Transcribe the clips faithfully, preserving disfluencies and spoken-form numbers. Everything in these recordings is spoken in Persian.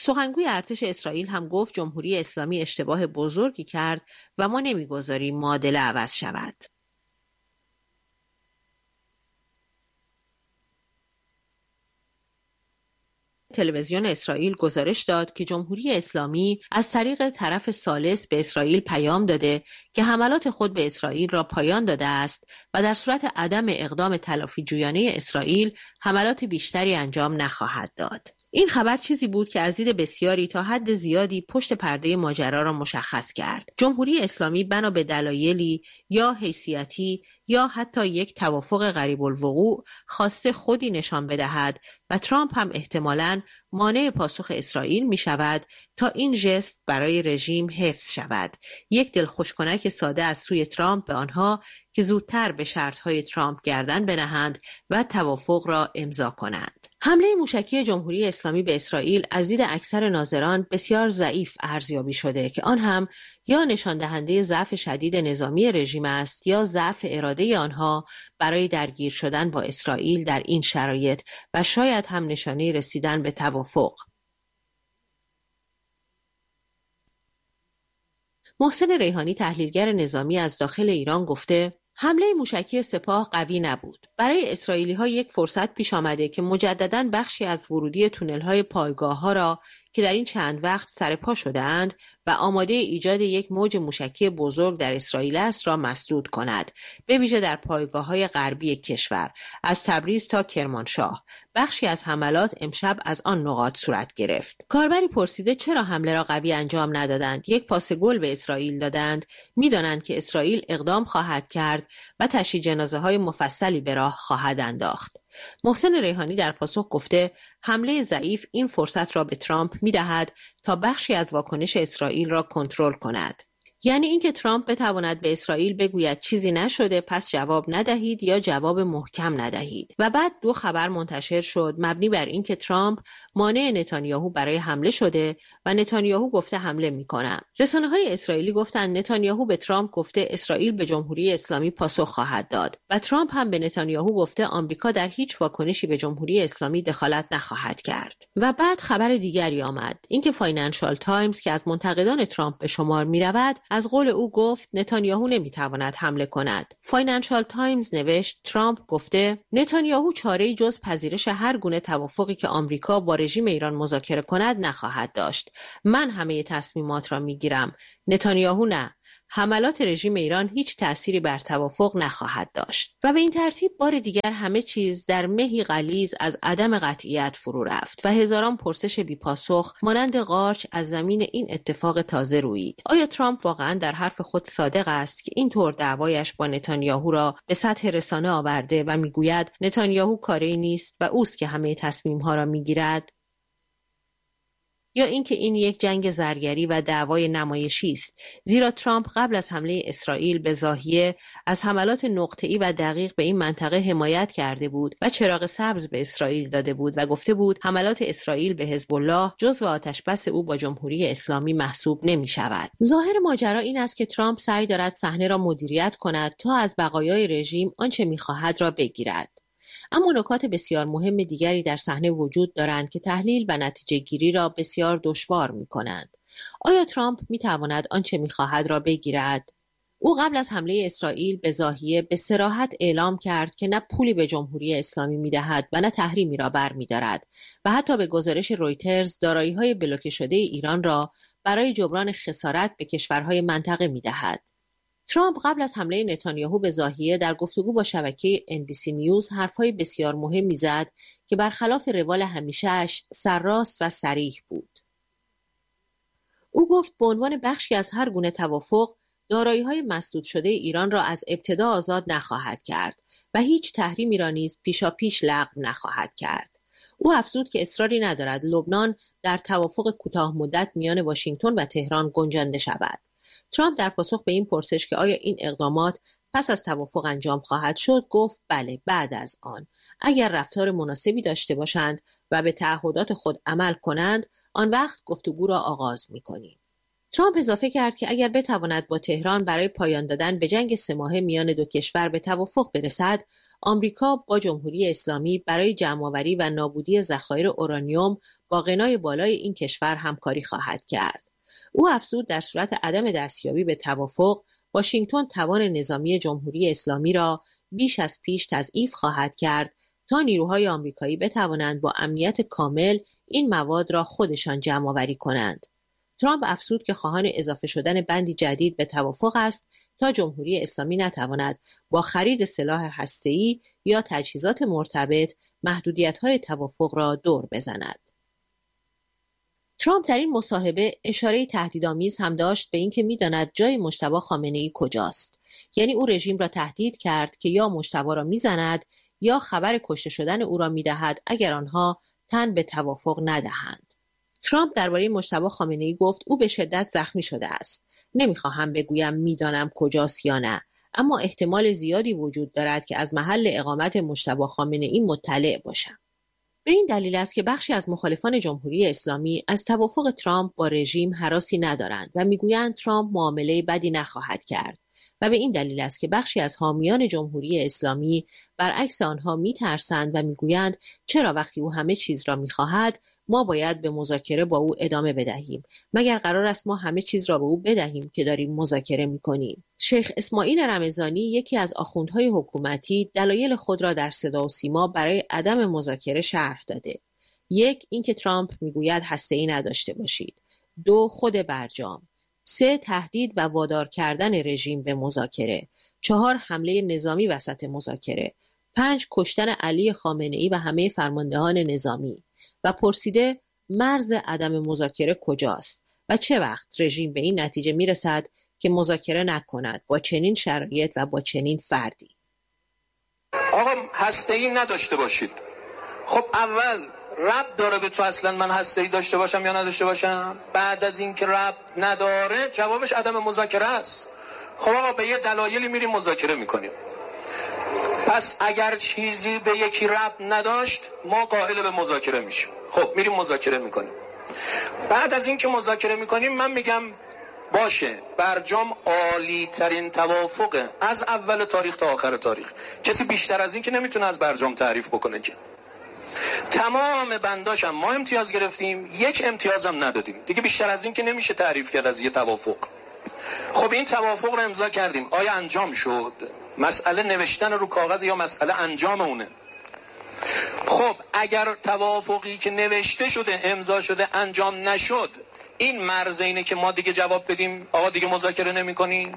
سخنگوی ارتش اسرائیل هم گفت جمهوری اسلامی اشتباه بزرگی کرد و ما نمیگذاریم معادله عوض شود. تلویزیون اسرائیل گزارش داد که جمهوری اسلامی از طریق طرف ثالث به اسرائیل پیام داده که حملات خود به اسرائیل را پایان داده است و در صورت عدم اقدام تلافی جویانه اسرائیل حملات بیشتری انجام نخواهد داد. این خبر چیزی بود که از دید بسیاری تا حد زیادی پشت پرده ماجرا را مشخص کرد. جمهوری اسلامی بنا به دلایلی یا حیثیتی یا حتی یک توافق غریب الوقوع خواسته خودی نشان بدهد و ترامپ هم احتمالاً مانع پاسخ اسرائیل می شود تا این ژست برای رژیم حفظ شود. یک دلخوشکنک ساده از سوی ترامپ به آنها که زودتر به شرطهای ترامپ گردن بنهند و توافق را امضا کنند. حمله موشکی جمهوری اسلامی به اسرائیل از دید اکثر ناظران بسیار ضعیف ارزیابی شده که آن هم یا نشان دهنده ضعف شدید نظامی رژیم است یا ضعف اراده آنها برای درگیر شدن با اسرائیل در این شرایط و شاید هم نشانه رسیدن به توافق. محسن ریحانی تحلیلگر نظامی از داخل ایران گفته حمله موشکی سپاه قوی نبود. برای اسرائیلی‌ها یک فرصت پیش آمده که مجدداً بخشی از ورودی تونل‌های پایگاه‌ها را که در این چند وقت سرپا شده‌اند و آماده ایجاد یک موج موشکی بزرگ در اسرائیل است را مسدود کند، به ویژه در پایگاه‌های غربی کشور از تبریز تا کرمانشاه. بخشی از حملات امشب از آن نقاط صورت گرفت. کاربری پرسیده چرا حمله را قوی انجام ندادند؟ یک پاس گل به اسرائیل دادند. می‌دانند که اسرائیل اقدام خواهد کرد و تشییع جنازه‌های مفصلی به راه خواهد انداخت. محسن ریحانی در پاسخ گفته حمله ضعیف این فرصت را به ترامپ می‌دهد تا بخشی از واکنش اسرائیل را کنترل کند. یعنی اینکه ترامپ بتواند به اسرائیل بگوید چیزی نشده پس جواب ندهید یا جواب محکم ندهید. و بعد دو خبر منتشر شد مبنی بر اینکه ترامپ مانع نتانیاهو برای حمله شده و نتانیاهو گفته حمله میکنم. رسانه‌های اسرائیلی گفتند نتانیاهو به ترامپ گفته اسرائیل به جمهوری اسلامی پاسخ خواهد داد و ترامپ هم به نتانیاهو گفته آمریکا در هیچ واکنشی به جمهوری اسلامی دخالت نخواهد کرد. و بعد خبر دیگری آمد، اینکه فاینانشال تایمز که از منتقدان ترامپ به شمار میرود از قول او گفت نتانیاهو نمیتواند حمله کند. فاینانشال تایمز نوشت ترامپ گفته نتانیاهو چاره‌ای جز پذیرش هر گونه توافقی که آمریکا با رژیم ایران مذاکره کند نخواهد داشت. من همه تصمیمات را میگیرم، نتانیاهو نه. حملات رژیم ایران هیچ تأثیری بر توافق نخواهد داشت. و به این ترتیب بار دیگر همه چیز در مهی غلیظ از عدم قطعیت فرو رفت و هزاران پرسش بی پاسخ مانند قارچ از زمین این اتفاق تازه رویید. آیا ترامپ واقعا در حرف خود صادق است که این طور دعوایش با نتانیاهو را به سطح رسانه آورده و میگوید نتانیاهو کاری نیست و اوست که همه تصمیم‌ها را میگیرد؟ یا اینکه این یک جنگ زرگری و دعوای نمایشی است، زیرا ترامپ قبل از حمله اسرائیل به ضاحیه از حملات نقطه‌ای و دقیق به این منطقه حمایت کرده بود و چراغ سبز به اسرائیل داده بود و گفته بود حملات اسرائیل به حزب الله جزو آتشبس او با جمهوری اسلامی محسوب نمی شود. ظاهر ماجرا این است که ترامپ سعی دارد صحنه را مدیریت کند تا از بقایای رژیم آنچه می‌خواهد را بگیرد. اما نکات بسیار مهم دیگری در صحنه وجود دارند که تحلیل و نتیجه گیری را بسیار دشوار می کنند. آیا ترامپ می تواند آنچه می خواهد را بگیرد؟ او قبل از حمله اسرائیل به ضاحیه به صراحت اعلام کرد که نه پولی به جمهوری اسلامی می دهد و نه تحریمی را بر می دارد و حتی به گزارش رویترز دارایی‌های بلوکه شده ایران را برای جبران خسارت به کشورهای منطقه می دهد. ترامپ قبل از حمله نتانیاهو به ضاحیه در گفتگو با شبکه ان بی سی نیوز حرفهای بسیار مهمی زد که برخلاف روال همیشه‌اش سرراست و صریح بود. او گفت به عنوان بخشی از هر گونه توافق دارایی‌های مسدود شده ایران را از ابتدا آزاد نخواهد کرد و هیچ تحریمی را نیز پیشاپیش لغو نخواهد کرد. او افزود که اصراری ندارد لبنان در توافق کوتاه مدت میان واشنگتن و تهران گنجانده شود. ترامپ در پاسخ به این پرسش که آیا این اقدامات پس از توافق انجام خواهد شد گفت بله، بعد از آن اگر رفتار مناسبی داشته باشند و به تعهدات خود عمل کنند آن وقت گفتگو را آغاز می‌کنیم. ترامپ اضافه کرد که اگر بتواند با تهران برای پایان دادن به جنگ سه ماهه میان دو کشور به توافق برسد، آمریکا با جمهوری اسلامی برای جمع‌آوری و نابودی ذخایر اورانیوم با غنای بالای این کشور همکاری خواهد کرد. او افزود در صورت عدم دستیابی به توافق، واشنگتن توان نظامی جمهوری اسلامی را بیش از پیش تضعیف خواهد کرد تا نیروهای آمریکایی بتوانند با امنیت کامل این مواد را خودشان جمع‌آوری کنند. ترامپ افزود که خواهان اضافه شدن بندی جدید به توافق است تا جمهوری اسلامی نتواند با خرید سلاح هسته‌ای یا تجهیزات مرتبط محدودیت‌های توافق را دور بزند. ترامپ در این مصاحبه اشاره تهدیدآمیز هم داشت به اینکه می‌داند جای مجتبی خامنه‌ای کجاست. یعنی او رژیم را تهدید کرد که یا مجتبی را می‌زند یا خبر کشته شدن او را می‌دهد اگر آنها تن به توافق ندهند. ترامپ درباره مجتبی خامنه‌ای گفت او به شدت زخمی شده است. نمی‌خواهم بگویم می‌دانم کجاست یا نه، اما احتمال زیادی وجود دارد که از محل اقامت مجتبی خامنه‌ای مطلع باشم. به این دلیل است که بخشی از مخالفان جمهوری اسلامی از توافق ترامپ با رژیم هراسی ندارند و میگویند ترامپ معامله بدی نخواهد کرد و به این دلیل است که بخشی از حامیان جمهوری اسلامی برعکس آنها میترسند و میگویند چرا وقتی او همه چیز را میخواهد ما باید به مذاکره با او ادامه بدهیم، مگر قرار است ما همه چیز را به او بدهیم که داریم مذاکره میکنیم. شیخ اسماعیل رمضانی، یکی از آخوندهای حکومتی، دلایل خود را در صدا و سیما برای عدم مذاکره شرح داده. یک، اینکه ترامپ میگوید هسته‌ای نداشته باشید. دو، خود برجام. سه، تهدید و وادار کردن رژیم به مذاکره. چهار، حمله نظامی وسط مذاکره. پنج، کشتن علی خامنه‌ای و همه فرماندهان نظامی. و پرسیده مرز عدم مذاکره کجاست و چه وقت رژیم به این نتیجه میرسد که مذاکره نکند با چنین شرایط و با چنین فردی. آقا هسته‌ای نداشته باشید. خب اول ربط داره به تو اصلا من هسته‌ای داشته باشم یا نداشته باشم؟ بعد از این که ربط نداره جوابش عدم مذاکره است. خب آقا به یه دلایلی میریم مذاکره میکنیم. پس اگر چیزی به یکی ربط نداشت ما قائل به مذاکره میشیم. خب میریم مذاکره میکنیم. بعد از این که مذاکره میکنیم من میگم باشه برجام عالی ترین توافقه از اول تاریخ تا آخر تاریخ. کسی بیشتر از این که نمیتونه از برجام تعریف بکنه که. تمام بنداشم ما امتیاز گرفتیم، یک امتیاز هم ندادیم. دیگه بیشتر از این که نمیشه تعریف کرد از یه توافق. خب این توافق رو امضا کردیم، آیا انجام شد؟ مسئله نوشتن رو کاغذ یا مسئله انجام اونه؟ خب اگر توافقی که نوشته شده امضا شده انجام نشد، این مرز اینه که ما دیگه جواب بدیم آقا دیگه مذاکره نمی‌کنی؟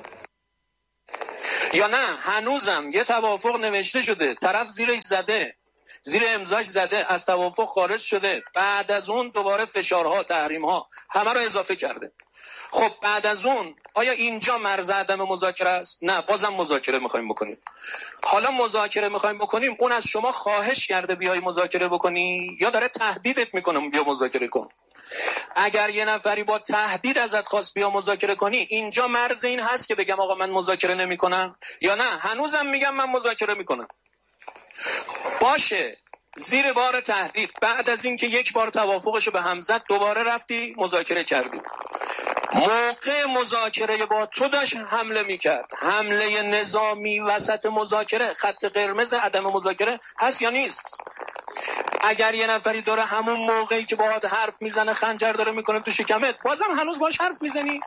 یا نه هنوزم یه توافق نوشته شده، طرف زیرش زده، زیر امضاش زده، از توافق خارج شده، بعد از اون دوباره فشارها، تحریم‌ها همه رو اضافه کرده. خب بعد از اون آیا اینجا مرز عدم مذاکره است؟ نه، بازم مذاکره میخوایم بکنیم. حالا مذاکره میخوایم بکنیم، اون از شما خواهش کرده بیای مذاکره بکنی یا داره تهدیدت میکنه بیا مذاکره کن؟ اگر یه نفری با تهدید ازت خواست بیا مذاکره کنی، اینجا مرز این هست که بگم آقا من مذاکره نمیکنم یا نه هنوزم میگم من مذاکره میکنم؟ باشه، زیر بار تهدید بعد از اینکه یک بار توافقشو به هم زد دوباره رفتی مذاکره کردی. موقع مذاکره با تو داشت حمله میکرد، حمله نظامی وسط مذاکره، خط قرمز عدم مذاکره هست یا نیست؟ اگر یه نفری داره همون موقعی که باهات حرف میزنه خنجر داره میکنه تو شکمت، بازم هنوز باش حرف میزنی؟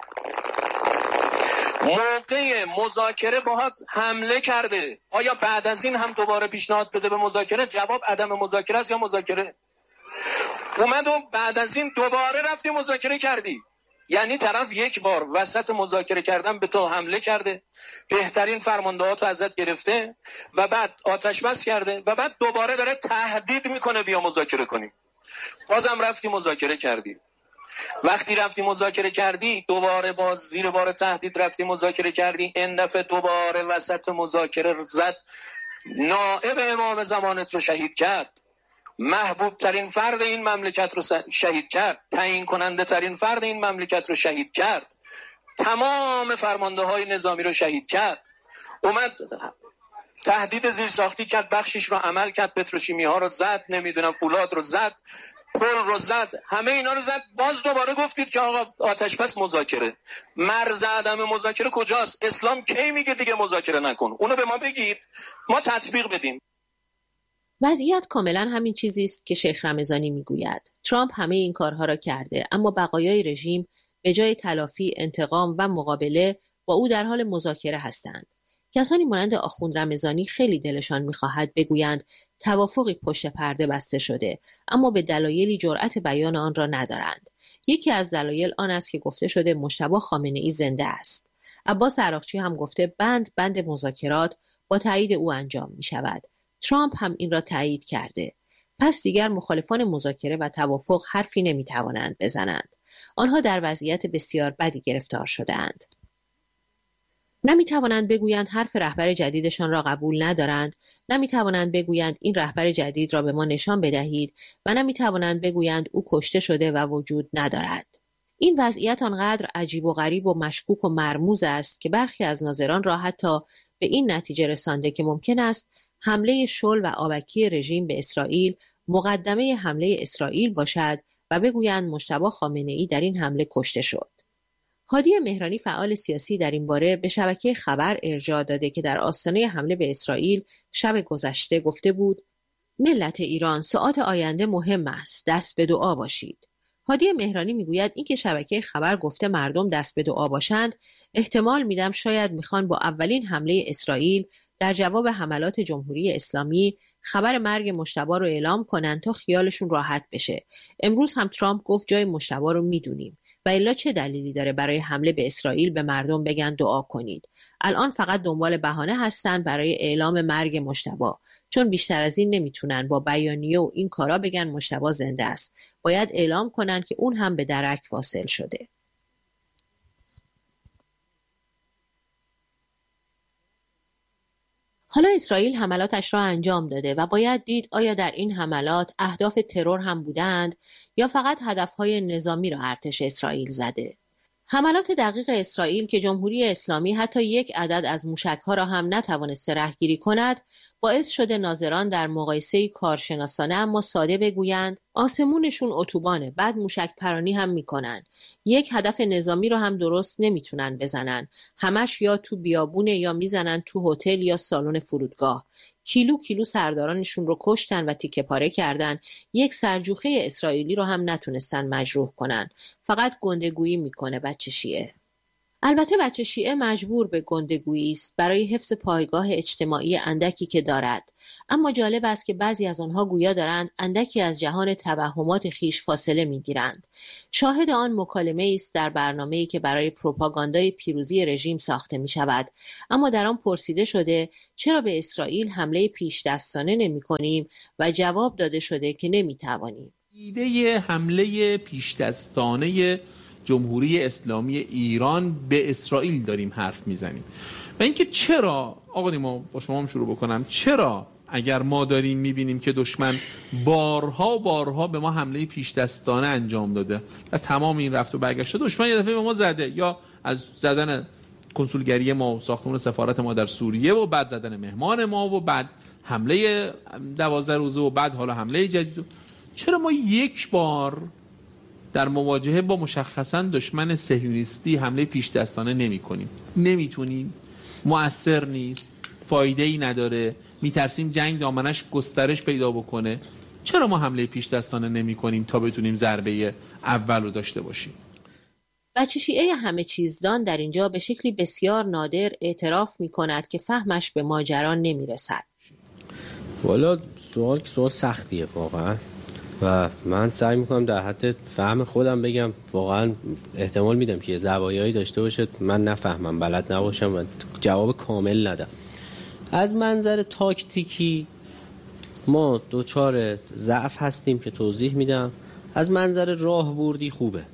موقع مذاکره باهات حمله کرده، آیا بعد از این هم دوباره پیشنهاد بده به مذاکره؟ جواب عدم مذاکره است یا مذاکره؟ اومد و بعد از این دوباره رفتی مذاکره کردی. یعنی طرف یک بار وسط مذاکره کردن به تو حمله کرده، بهترین فرماندهاتو ازت گرفته و بعد آتش بس کرده و بعد دوباره داره تهدید میکنه بیا مذاکره کنیم. بازم رفتی مذاکره کردی. وقتی رفتی مذاکره کردی دوباره باز زیر بار تهدید رفتی مذاکره کردی، این دفعه دوباره وسط مذاکره زد، نائب امام زمانت رو شهید کرد، محبوب ترین فرد این مملکت رو شهید کرد، تعیین کننده ترین فرد این مملکت رو شهید کرد، تمام فرمانده های نظامی رو شهید کرد، اومد تهدید زیرساختی کرد، بخشش رو عمل کرد، پتروشیمی ها رو زد، نمیدونم فولاد رو زد، پل رو زد، همه اینا رو زد، باز دوباره گفتید که آقا آتش بس مذاکره. مرز عدم مذاکره کجاست؟ اسلام کی میگه دیگه مذاکره نکن؟ اونو به ما بگید ما تطبیق بدیم. وضعیت کاملا همین چیزی است که شیخ رمضانی میگوید. ترامپ همه این کارها را کرده، اما بقایای رژیم به جای تلافی، انتقام و مقابله با او در حال مذاکره هستند. کسانی مانند آخوند رمضانی خیلی دلشان می‌خواهد بگویند توافقی پشت پرده بسته شده، اما به دلایلی جرأت بیان آن را ندارند. یکی از دلایل آن است که گفته شده مجتبی خامنه‌ای زنده است. عباس عراقچی هم گفته بند بند مذاکرات با تایید او انجام می‌شود. ترامپ هم این را تایید کرده. پس دیگر مخالفان مذاکره و توافق حرفی نمی‌توانند بزنند. آنها در وضعیت بسیار بدی گرفتار شده‌اند. نمی‌توانند بگویند حرف رهبر جدیدشان را قبول ندارند، نمی‌توانند بگویند این رهبر جدید را به ما نشان بدهید و نمی‌توانند بگویند او کشته شده و وجود ندارد. این وضعیت آنقدر عجیب و غریب و مشکوک و مرموز است که برخی از ناظران را حتی به این نتیجه رسانده که ممکن است حمله شل و آبکی رژیم به اسرائیل مقدمه حمله اسرائیل باشد و بگویند مجتبی خامنه‌ای در این حمله کشته شد. هادی مهرانی فعال سیاسی در این باره به شبکه خبر ارجاع داده که در آستانه حمله به اسرائیل شب گذشته گفته بود ملت ایران ساعات آینده مهم است، دست به دعا باشید. هادی مهرانی میگوید اینکه شبکه خبر گفته مردم دست به دعا باشند، احتمال میدم شاید میخوان با اولین حمله اسرائیل در جواب حملات جمهوری اسلامی خبر مرگ مجتبی رو اعلام کنن تا خیالشون راحت بشه. امروز هم ترامپ گفت جای مجتبی رو میدونیم و الا چه دلیلی داره برای حمله به اسرائیل به مردم بگن دعا کنید؟ الان فقط دنبال بهانه هستن برای اعلام مرگ مجتبی، چون بیشتر از این نمیتونن با بیانیه و این کارا بگن مجتبی زنده است. باید اعلام کنن که اون هم به درک واصل شده. حالا اسرائیل حملاتش را انجام داده و باید دید آیا در این حملات اهداف ترور هم بودند یا فقط هدفهای نظامی را ارتش اسرائیل زده. حملات دقیق اسرائیل که جمهوری اسلامی حتی یک عدد از موشک‌ها را هم نتوانسته رهگیری کند، باعث شده ناظران در مقایسه کارشناسانه اما ساده بگویند آسمونشون اتوبانه، بعد موشک پرانی هم میکنن. یک هدف نظامی رو هم درست نمیتونن بزنن. همش یا تو بیابونه یا میزنن تو هتل یا سالن فرودگاه. کیلو کیلو سردارانشون رو کشتن و تیکه پاره کردن. یک سرجوخه اسرائیلی رو هم نتونستن مجروح کنن. فقط گندگویی میکنه بچه شیعه. البته بچه شیعه مجبور به گندگویی است برای حفظ پایگاه اجتماعی اندکی که دارد، اما جالب است که بعضی از آنها گویا دارند اندکی از جهان توهمات خیش فاصله میگیرند. شاهد آن مکالمه است در برنامه‌ای که برای پروپاگاندای پیروزی رژیم ساخته می شود، اما در آن پرسیده شده چرا به اسرائیل حمله پیش دستانه نمی کنیم و جواب داده شده که نمی توانیم. ایده حمله پیش دستانه جمهوری اسلامی ایران به اسرائیل داریم حرف میزنیم و اینکه چرا آقا نیما با شما هم شروع بکنم، چرا اگر ما داریم میبینیم که دشمن بارها بارها به ما حمله پیش دستانه انجام داده و تمام این رفت و برگشته دشمن یه دفعه به ما زده، یا از زدن کنسولگری ما و ساختمان سفارت ما در سوریه و بعد زدن مهمان ما و بعد حمله دوازده روزه و بعد حالا حمله جدید، چرا ما یک بار در مواجهه با مشخصاً دشمن صهیونیستی حمله پیش دستانه نمی کنیم؟ نمیتونیم، مؤثر نیست، فایده ای نداره، میترسیم جنگ دامنش گسترش پیدا بکنه. چرا ما حمله پیش دستانه نمی کنیم تا بتونیم ضربه اول رو داشته باشیم؟ بچه شیعه همه چیزدان در اینجا به شکلی بسیار نادر اعتراف می کند که فهمش به ماجرا نمی رسد. والا سوال که سوال سختیه واقعا و من سعی میکنم در حد فهم خودم بگم. واقعا احتمال میدم که زوایایی داشته باشه من نفهمم، بلد نباشم و جواب کامل ندم. از منظر تاکتیکی ما دوچار ضعف هستیم که توضیح میدم. از منظر راهبردی خوبه.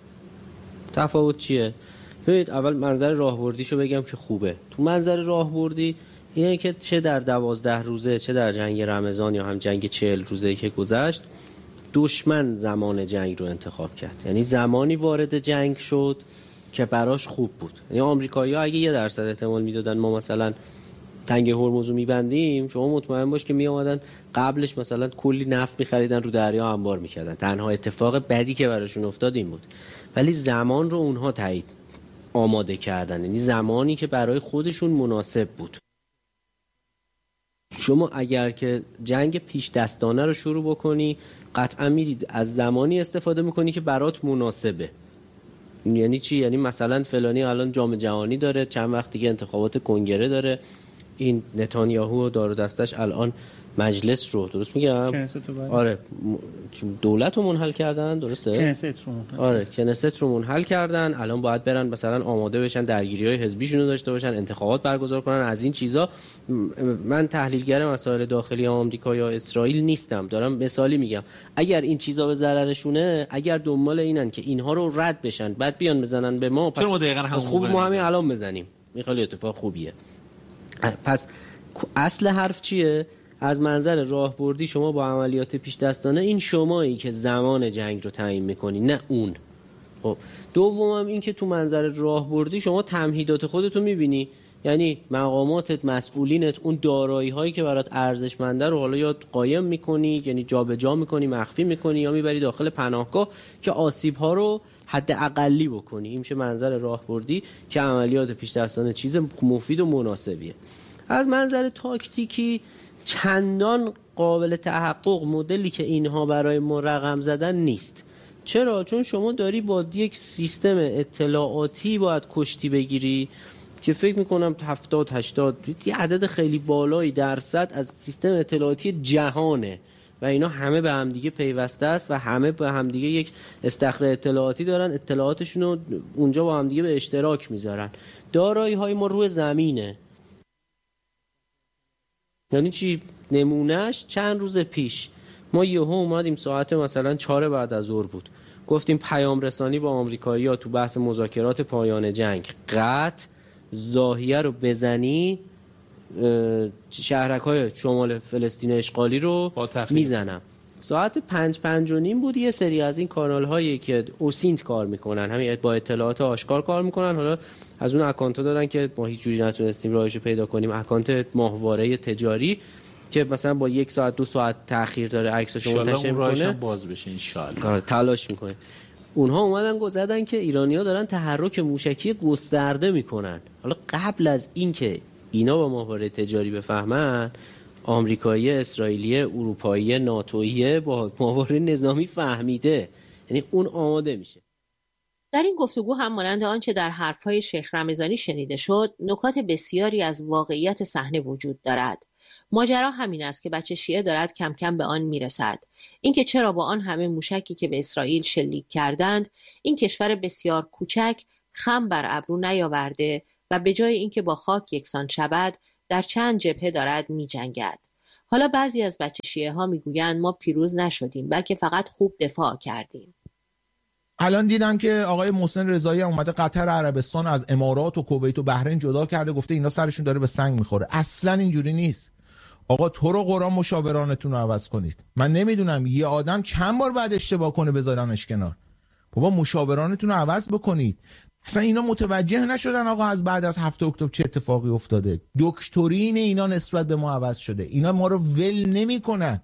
تفاوت چیه؟ ببینید اول منظر راهبردیشو بگم که خوبه. تو منظر راهبردی اینه که چه در دوازده روزه چه در جنگ رمضان یا هم جنگ چهل روزه که گذشت، دشمن زمان جنگ رو انتخاب کرد. یعنی زمانی وارد جنگ شد که براش خوب بود. یعنی آمریکایی‌ها اگه یه درصد احتمال میدادن ما مثلا تنگه هرمز رو میبندیم، شما مطمئن باش که می اومدن قبلش مثلا کلی نفت میخریدن رو دریا انبار میکردن. تنها اتفاق بدی که براشون افتاد این بود. ولی زمان رو اونها تایید آماده کردن، یعنی زمانی که برای خودشون مناسب بود. شما اگر که جنگ پیش دستانه رو شروع بکنی، قطعا میرید از زمانی استفاده میکنی که برات مناسبه. یعنی چی؟ یعنی مثلا فلانی الان جام جهانی داره، چند وقت دیگه انتخابات کنگره داره، این نتانیاهو و دار و دستش الان مجلس رو، درست میگم؟ کنست رو آره دولت رو منحل کردن، درسته؟ کنست رو منحل. آره کنست رو منحل کردن، الان باید برن مثلا آماده بشن، درگیری‌های حزبیشون رو داشته باشن، انتخابات برگزار کنن. از این چیزا من تحلیلگر مسائل داخلی آمریکا یا اسرائیل نیستم، دارم مثالی میگم. اگر این چیزا به ضررشونه، اگر دنبال اینن که اینها رو رد بشن بعد بیان بزنن به ما، پس چرا ما دقیقاً همون خوب ما همین الان بزنیم، این خیلی اتفاق خوبیه. پس اصل حرف چیه؟ از منظر راهبردی شما با عملیات پیش دستانه، این شمایی که زمان جنگ رو تعیین میکنی، نه اون. خب دومم این که تو منظر راهبردی شما تمهیدات خودتو میبینی، یعنی مقاماتت، مسئولینت، اون دارایی هایی که برات ارزشمنده رو حالا یا قایم میکنی، یعنی جابجا میکنی، مخفی میکنی، یا میبری داخل پناهگاه که آسیب ها رو حد اقلی بکنی. این میشه منظر راهبردی که عملیات پیش دستانه چیز مفید و مناسبیه. از منظر تاکتیکی چندان قابل تحقق مدلی که اینها برای ما رقم زدن نیست. چرا؟ چون شما داری با یک سیستم اطلاعاتی باید کشتی بگیری که فکر میکنم هفتاد هشتاد یه عدد خیلی بالایی درصد از سیستم اطلاعاتی جهانه و اینا همه به همدیگه پیوسته است و همه به همدیگه یک استخر اطلاعاتی دارن، اطلاعاتشون رو اونجا با همدیگه به اشتراک میذارن. دارایی های ما روی زمینه. یعنی چی؟ نمونهش چند روز پیش ما یهو اومدیم ساعت مثلا چهار بعد از ظهر بود، گفتیم پیام رسانی با آمریکایی‌ها تو بحث مذاکرات پایان جنگ قطع، زاهیه رو بزنی شهرک‌های شمال فلسطین اشغالی رو میزنم. ساعت پنج پنج و نیم بود. یه سری از این کانال هایی که اوسینت کار میکنن، همین با اطلاعات آشکار کار میکنن، حالا از اون اکانت ها دادن که ما هیچ جوری نتونستیم راهشو پیدا کنیم، اکانت ماهواره تجاری که مثلا با یک ساعت دو ساعت تاخیر داره عکسشو منتشر میکنه، باز بشه ان شاءالله. تلاش میکنه. اونها اومدن گفتن که ایرانی‌ها دارن تحرک موشکی گسترده میکنن. حالا قبل از اینکه اینا با ماهواره تجاری بفهمن، آمریکایی، اسرائیلی، اروپایی، ناتویی با ماهواره نظامی فهمیده، یعنی اون آماده میشه. در این گفتگو هم مانند آنچه در حرفهای شیخ رمضانی شنیده شد، نکات بسیاری از واقعیت صحنه وجود دارد. ماجرا همین است که بچه شیعه دارد کم کم به آن میرسد. اینکه چرا با آن همه موشکی که به اسرائیل شلیک کردند، این کشور بسیار کوچک خم بر ابرو نیاورده و به جای اینکه با خاک یکسان شود، در چند جبهه دارد می‌جنگد. حالا بعضی از بچه شیعه ها میگویند ما پیروز نشدیم، بلکه فقط خوب دفاع کردیم. الان دیدم که آقای محسن رضایی اومده قطر عربستان از امارات و کویت و بحرین جدا کرده، گفته اینا سرشون داره به سنگ میخوره. اصلا اینجوری نیست. آقا تو رو قرآن مشاورانتون رو عوض کنید. من نمیدونم یه آدم چند بار بعد اشتباه کنه بذارنش کنار. بابا مشاورانتون رو عوض بکنید. اصلا اینا متوجه نشدن آقا از بعد از هفت اکتبر چه اتفاقی افتاده. دکترین اینا نسبت به ما عوض شده. اینا ما رو ول نمیکنن.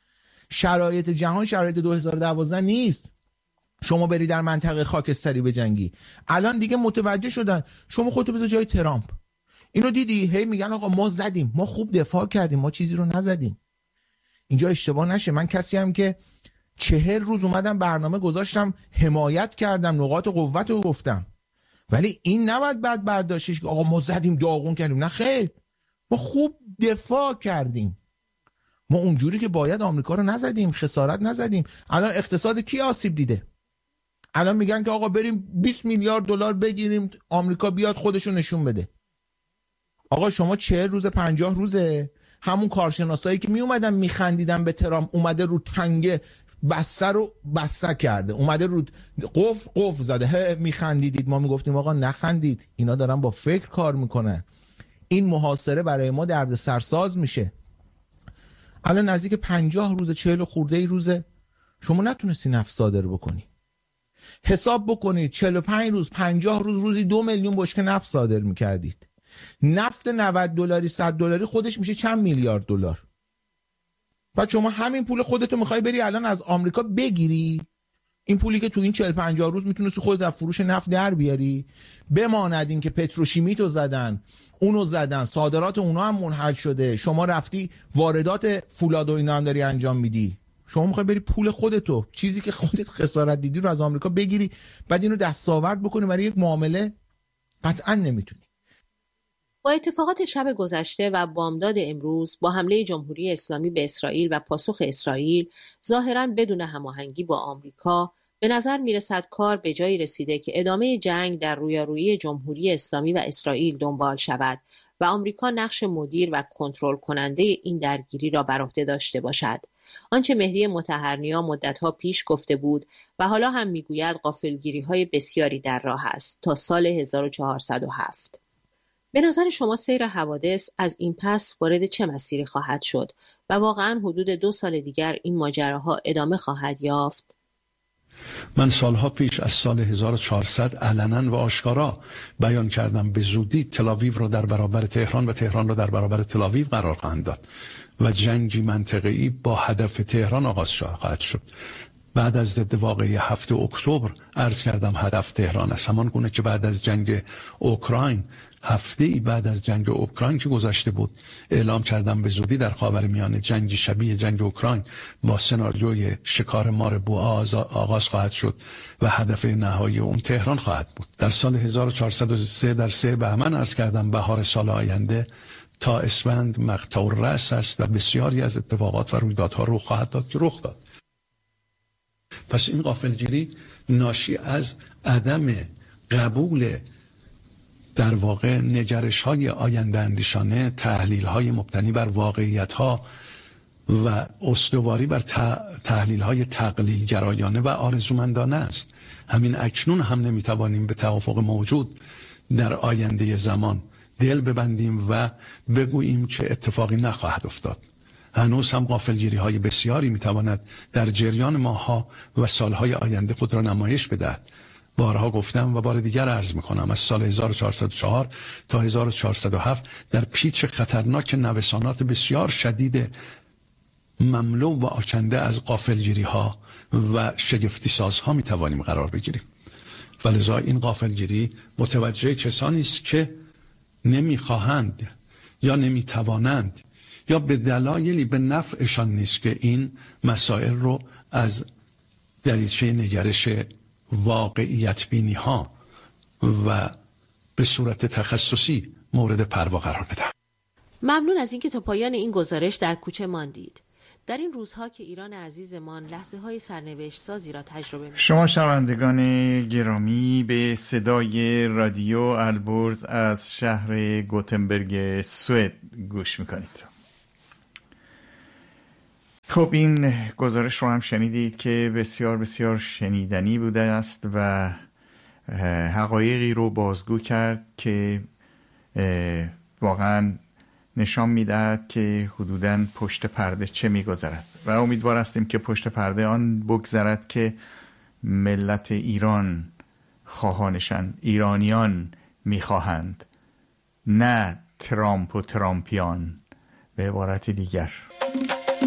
شرایط جهان شرایط دو هزار و دوازده نیست. شما بری در منطقه خاکستری بجنگی. الان دیگه متوجه شدن. شما خودتو بذار جای ترامپ. اینو دیدی؟ هی میگن آقا ما زدیم، ما خوب دفاع کردیم، ما چیزی رو نزدیم. اینجا اشتباه نشه. من کسی هم که چهل روز اومدم برنامه گذاشتم، حمایت کردم، نقاط قوت رو گفتم. ولی این نباید بعد برداشتش که آقا ما زدیم داغون کردیم. نه خیر، ما خوب دفاع کردیم. ما اونجوری که باید آمریکا رو نزدیم، خسارت نزدیم. الان اقتصاد کی آسیب دیده؟ الان میگن که آقا بریم بیست میلیارد دلار بگیریم آمریکا بیاد خودشو نشون بده. آقا شما چهل روز پنجاه روزه همون کارشناسایی که می اومدن میخندیدن به ترامپ اومده رو تنگه بسته رو بسته کرده، اومده رو قفل قفل زده، هه میخندیدید. ما میگفتیم آقا نخندید، اینا دارن با فکر کار میکنن. این محاصره برای ما درد سرساز میشه. الان نزدیک پنجاه روز چهل خورده ای روزه شما نتونستی نفت صادر بکنی. حساب بکنید چهل و پنج روز پنجاه روز روزی دو میلیون بشکه نفت صادر میکردید. نفت نود دلاری صد دلاری خودش میشه چند میلیارد دلار. بعد شما همین پول خودتو میخوای بری الان از آمریکا بگیری، این پولی که تو این چهل پنجاه روز میتونستی خودت از فروش نفت در بیاری، بماند این که پتروشیمیتو زدن، اونو زدن، صادرات اونا هم منحل شده، شما رفتی واردات فولاد و اینا هم داری انجام میدی. شما میخوای بری پول خودتو، چیزی که خودت خسارت دیدی رو از آمریکا بگیری بعد اینو دستاورد بکنی برای یک معامله؟ قطعا نمیتونی. با اتفاقات شب گذشته و بامداد امروز با حمله جمهوری اسلامی به اسرائیل و پاسخ اسرائیل ظاهراً بدون هماهنگی با آمریکا، به نظر میرسد کار به جایی رسیده که ادامه جنگ در رویارویی جمهوری اسلامی و اسرائیل دنبال شود و آمریکا نقش مدیر و کنترل کننده این درگیری را بر عهده داشته باشد. آنچه مهدی مطهرنیا مدتها پیش گفته بود و حالا هم میگوید غافلگیری‌های بسیاری در راه است تا سال هزار و چهارصد و هفت. به نظر شما سیر حوادث از این پس وارد چه مسیری خواهد شد و واقعاً حدود دو سال دیگر این ماجراها ادامه خواهد یافت؟ من سالها پیش از سال هزار و چهارصد علنا و آشکارا بیان کردم به زودی تل‌آویو رو در برابر تهران و تهران رو در برابر تل‌آویو قرار خواهند داد و جنگی منطقه‌ای با هدف تهران آغاز خواهد شد. بعد از ضد واقعی هفتم اکتبر عرض کردم هدف تهران است، همان گونه که بعد از جنگ اوکراین، هفته ای بعد از جنگ اوکراین که گذشته بود، اعلام کردم به زودی در خاورمیانه جنگی شبیه جنگ اوکراین با سناریوی شکار مار بوآ آغاز خواهد شد و هدف نهایی اون تهران خواهد بود. در سال هزار و چهارصد و سه در سه بهمن عرض کردم بهار سال آینده تا اسفند مقطع الرأس است و بسیاری از اتفاقات و رویدادها رخ خواهد داد که رخ داد. پس این غافلگیری ناشی از عدم قبول در واقع نگرش های آینده اندیشانه، تحلیل های مبتنی بر واقعیت ها و استواری بر تحلیل های تقلیل گرایانه و آرزومندانه است. همین اکنون هم نمیتوانیم به توافق موجود در آینده زمان دل ببندیم و بگوییم که اتفاقی نخواهد افتاد. هنوز هم غافلگیری های بسیاری میتواند در جریان ماه‌ها و سالهای آینده خود را نمایش بدهد. بارها گفتم و بار دیگر عرض میکنم، از سال هزار و چهارصد و چهار تا هزار و چهارصد و هفت در پیچ خطرناک نوسانات بسیار شدید مملو و آکنده از غافلگیری ها و شگفتی سازها میتوانیم قرار بگیریم. ولذا این غافلگیری متوجه کسانی است که نمیخواهند یا نمیتوانند یا به دلایلی به نفعشان نیست که این مسائل رو از دریچه نگرش واقعیت بینی ها و به صورت تخصصی مورد پروا قرار بده. ممنون از اینکه تا پایان این گزارش در کوچه ماندید. در این روزها که ایران عزیزمان لحظه های سرنوشت سازی را تجربه می شما شنوندگان گرامی به صدای رادیو البرز از شهر گوتنبرگ سوئد گوش میکنید. خب این گزارش رو هم شنیدید که بسیار بسیار شنیدنی بوده است و حقایقی رو بازگو کرد که واقعا نشان میدهد که حدوداً پشت پرده چه میگذرد و امیدوار هستیم که پشت پرده آن بگذرد که ملت ایران خواهانشان، ایرانیان میخواهند، نه ترامپ و ترامپیان. به عبارت دیگر